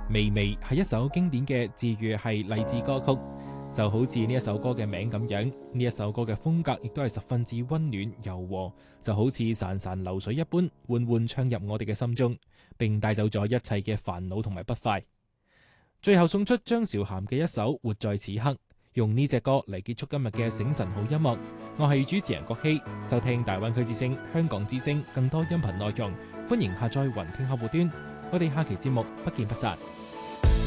微微係一首經典嘅治愈系勵志歌曲，就好似呢一首歌嘅名咁樣。呢一首歌嘅風格亦都係十分之溫暖柔和，就好似潺潺流水一般，緩緩唱入我哋嘅心中，並帶走咗一切嘅煩惱同埋不快。最後送出張韶涵嘅一首《活在此刻》，用呢隻歌嚟結束今日嘅醒神好音樂。我係主持人郭希，收聽大灣區之聲、香港之聲更多音頻內容，歡迎下載雲聽客戶端。我哋下期節目不見不散。